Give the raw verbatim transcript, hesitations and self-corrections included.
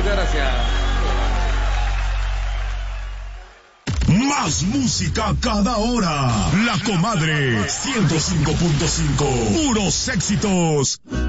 Muchas gracias. Más música cada hora. La Comadre ciento cinco punto cinco. Puros éxitos.